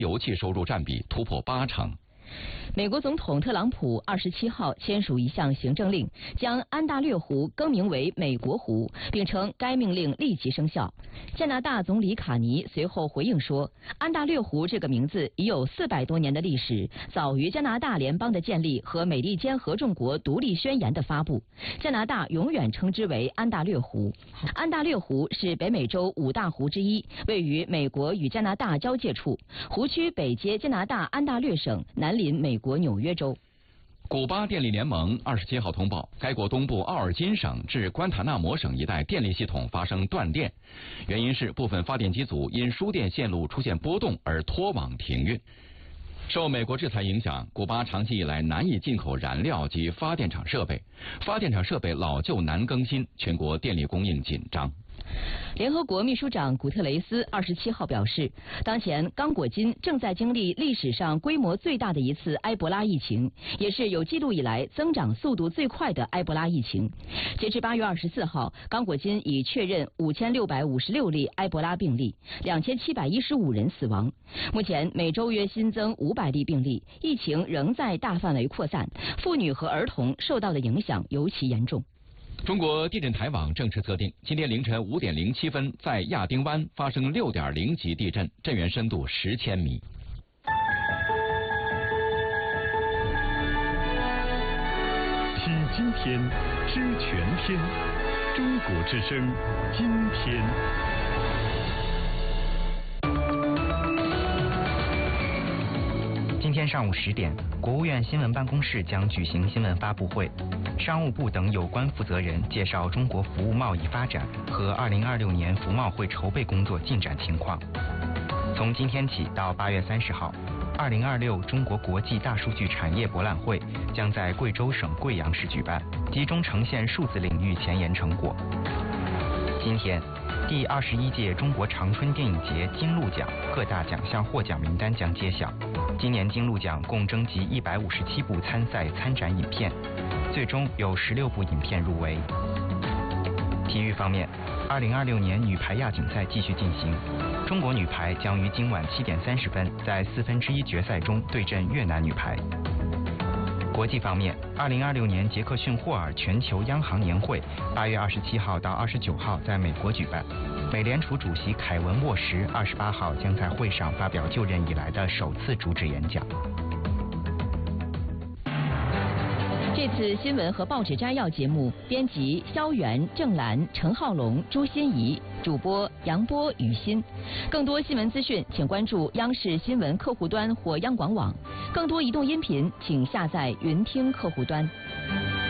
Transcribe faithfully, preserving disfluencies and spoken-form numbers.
油气收入占比突破八成。 美国总统特朗普二十七号签署一项行政令，将安大略湖更名为美国湖，并称该命令立即生效。加拿大总理卡尼随后回应说，安大略湖这个名字已有四百多年的历史，早于加拿大联邦的建立和美利坚合众国独立宣言的发布。加拿大永远称之为安大略湖。安大略湖是北美洲五大湖之一，位于美国与加拿大交界处，湖区北接加拿大安大略省，南临美国纽约州。 古巴电力联盟二十七号通报，该国东部奥尔金省至关塔纳摩省一带电力系统发生断电，原因是部分发电机组因输电线路出现波动而脱网停运。受美国制裁影响，古巴长期以来难以进口燃料及发电厂设备，发电厂设备老旧难更新，全国电力供应紧张。 联合国秘书长古特雷斯二十七号表示，当前刚果金正在经历历史上规模最大的一次埃博拉疫情，也是有记录以来增长速度最快的埃博拉疫情。截至八月二十四号，刚果金已确认五千六百五十六例埃博拉病例，两千七百一十五人死亡。目前每周约新增五百例病例，疫情仍在大范围扩散，妇女和儿童受到的影响尤其严重。 中国地震台网正式测定，今天凌晨五点零七分，在亚丁湾发生六点零级地震，震源深度十千米。 听今天，知全天，中国之声，今天。 今天上午十点，国务院新闻办公室将举行新闻发布会，商务部等有关负责人介绍中国服务贸易发展和二零二六年服贸会筹备工作进展情况。从今天起到八月三十号，二零二六中国国际大数据产业博览会将在贵州省贵阳市举办，集中呈现数字领域前沿成果。今天，第二十一届中国长春电影节金鹿奖各大奖项获奖名单将揭晓。今年金鹿奖共征集一百五十七部参赛参展影片，最终有十六部影片入围。体育方面，二零二六年女排亚锦赛继续进行，中国女排将于今晚七点三十分在四分之一决赛中对阵越南女排。国际方面，二零二六年杰克逊霍尔全球央行年会八月二十七号到二十九号在美国举办。美联储主席凯文沃什二十八号将在会上发表就任以来的首次主旨演讲。 这次新闻和报纸摘要节目，编辑肖元、郑兰、陈浩龙、朱欣怡，主播杨波、雨欣。更多新闻资讯，请关注央视新闻客户端或央广网。更多移动音频，请下载云听客户端。